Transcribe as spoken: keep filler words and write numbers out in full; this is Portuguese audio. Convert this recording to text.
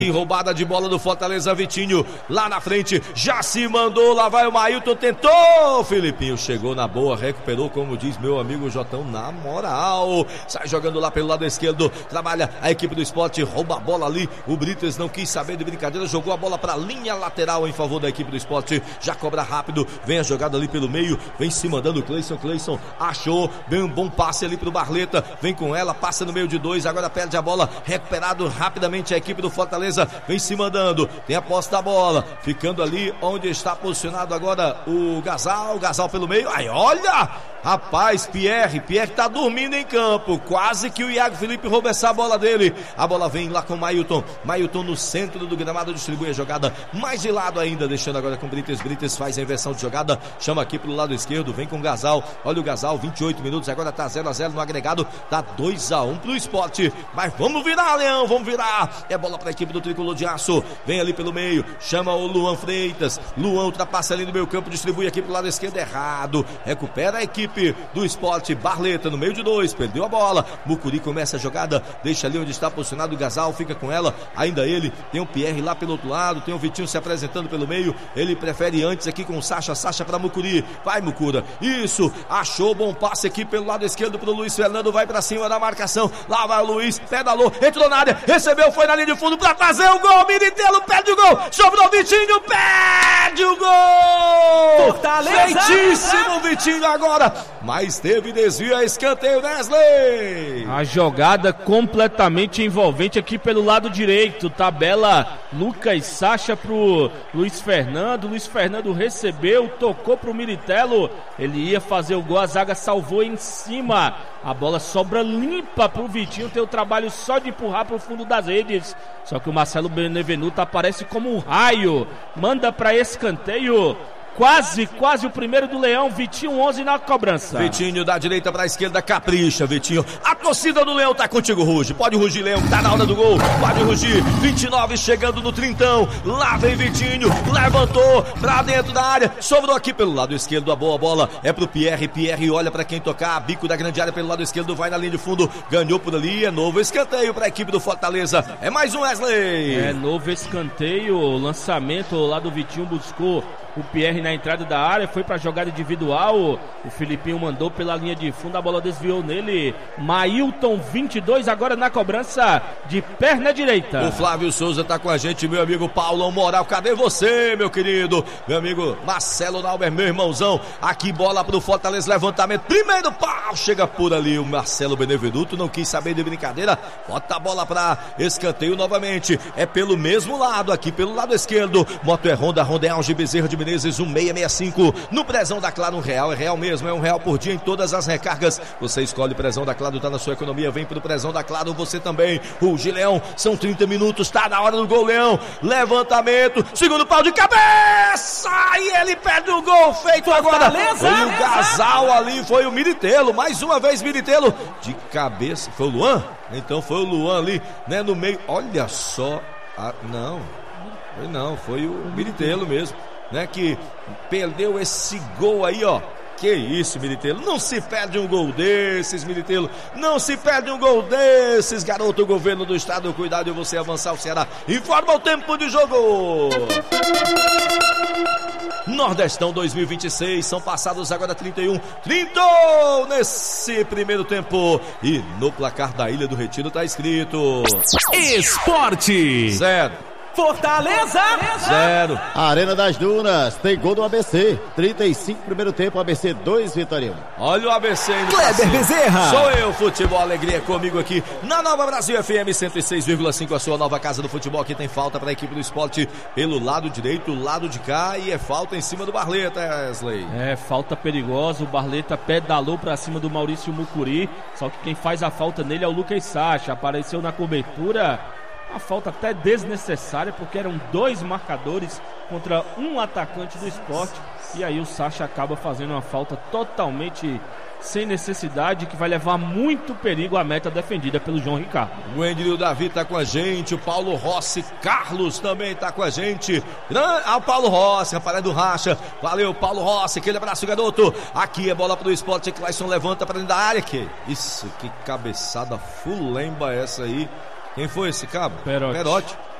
E roubada de bola do Fortaleza, Vitinho lá na frente, já se mandou, lá vai o Mailton, tentou, Filipinho chegou na boa, recuperou, como diz meu amigo Jotão, na moral, sai jogando lá pelo lado esquerdo, trabalha a equipe do Sport, rouba a bola ali, o Brites não quis saber de brincadeira, jogou a bola para a linha lateral em favor da equipe do Sport, já cobra rápido, vem a jogada ali pelo meio, vem se mandando o Cleison, Cleison achou, vem um bom passe ali pro Barleta, vem com ela, passa no meio de dois, agora perde a bola, recuperado rapidamente a equipe do Fortaleza, vem se mandando, tem a posse da bola, ficando ali onde está posicionado agora o Gasal, Gasal pelo meio, aí olha, rapaz, Pierre, Pierre tá dormindo em campo, quase que o Iago Felipe rouba essa bola dele, a bola vem lá com o Mailton, Mailton no centro do gramado, distribui a jogada, mais de lado ainda, deixando agora com o Brites, Brites faz a inversão de jogada, chama aqui pro lado esquerdo, vem com o Gasal, olha o Gasal, vinte e oito minutos, agora tá zero a zero no agregado, tá dois a um pro Sport, mas vamos virar, Leão, vamos virar, é bola pra equipe do Tricolor de Aço, vem ali pelo meio, chama o Luan Freitas, Luan ultrapassa ali no meio campo, distribui aqui pro lado esquerdo, errado, recupera a equipe do Sport, Barleta no meio de dois, perdeu a bola, Mucuri começa a jogada, deixa ali onde está posicionado o Gasal, fica com ela, ainda ele, tem o Pierre lá pelo outro lado, tem o Vitinho se apresentando pelo meio, ele prefere antes aqui com o Sacha, Sacha pra Mucuri, vai Mucura, isso, achou bom passe aqui pelo lado esquerdo pro Luiz Fernando, vai pra cima da marcação, lá vai o Luiz, pedalou, entrou na área, recebeu, foi na linha de fundo pra fazer o gol, Militelo perde o gol, sobrou Vitinho, perde o gol! Fortaleza! Feitíssimo Vitinho agora, mas teve desvio a escanteio, Wesley! A jogada completamente envolvente aqui pelo lado direito, tabela Lucas Sacha pro Luiz Fernando, Luiz Fernando recebeu, tocou pro Militelo, ele ia fazer o gol, a zaga salvou em cima, a bola sobra limpa pro Vitinho, tem o trabalho só de empurrar pro fundo das redes, só que o Marcelo Benevenuto aparece como um raio, manda para escanteio, quase, quase o primeiro do Leão, Vitinho onze na cobrança. Vitinho da direita para a esquerda, capricha Vitinho, a torcida do Leão tá contigo, Ruge, pode rugir Leão, tá na hora do gol, pode rugir, vinte e nove chegando no trintão, lá vem Vitinho, levantou pra dentro da área, sobrou aqui pelo lado esquerdo, a boa bola é pro Pierre, Pierre olha pra quem tocar, bico da grande área pelo lado esquerdo, vai na linha de fundo, ganhou por ali, é novo escanteio pra equipe do Fortaleza, é mais um Wesley. É novo escanteio, lançamento lá do Vitinho, buscou o Pierre na entrada da área, foi pra jogada individual, o Filipinho mandou pela linha de fundo, a bola desviou nele, Mailton vinte e dois agora na cobrança de perna direita. O Flávio Souza tá com a gente, meu amigo Paulão Moral, cadê você, meu querido? Meu amigo Marcelo Nauber, meu irmãozão, aqui bola pro Fortaleza, levantamento, primeiro pau, chega por ali o Marcelo Benevenuto, não quis saber de brincadeira, bota a bola pra escanteio novamente, é pelo mesmo lado, aqui pelo lado esquerdo, moto é Honda, Honda é Alge Bezerra de Menezes, um seis seis cinco, no Prezão da Claro, um real, é real mesmo, é um real por dia em todas as recargas, você escolhe Prezão da Claro, tá na sua economia, vem pro Prezão da Claro, você também, o Gileão, são trinta minutos, tá na hora do gol, Leão, levantamento, segundo pau de cabeça, e ele perde o gol, feito agora, foi o Gasal ali, foi o Militelo, mais uma vez Militelo, de cabeça, foi o Luan? Então foi o Luan ali, né, no meio, olha só, ah, não, foi não, foi o Militelo mesmo, né, que perdeu esse gol aí, ó. Que isso, Militelo, não se perde um gol desses, Militelo, não se perde um gol desses, garoto, governo do estado, cuidado de você avançar o Ceará, informa o tempo de jogo. Nordestão dois mil e vinte e seis, são passados agora trinta e um, trinta nesse primeiro tempo, e no placar da Ilha do Retiro tá escrito Esporte zero, Fortaleza zero. A Arena das Dunas tem gol do A B C, trinta e cinco primeiro tempo, A B C dois, Vitória. Olha o A B C indo Kleber Bezerra. Sou eu, Futebol Alegria, comigo aqui na Nova Brasil F M cento e seis vírgula cinco, a sua nova casa do futebol. Aqui tem falta para a equipe do Esporte pelo lado direito, lado de cá, e é falta em cima do Barleta, Wesley. É, falta perigosa, o Barleta pedalou para cima do Maurício Mucuri, só que quem faz a falta nele é o Lucas Sacha, apareceu na cobertura. Uma falta até desnecessária, porque eram dois marcadores contra um atacante do Esporte. E aí o Sacha acaba fazendo uma falta totalmente sem necessidade, que vai levar muito perigo à meta defendida pelo João Ricardo. O Endrio Davi tá com a gente, o Paulo Rossi, Carlos também tá com a gente. Ah, o Paulo Rossi, rapaz do Racha. Valeu, Paulo Rossi, aquele abraço, garoto. Aqui é bola pro Esporte, Clayson levanta para dentro da área. Que isso, que cabeçada fulemba essa aí. Quem foi esse cabo? Perotti. Perotti.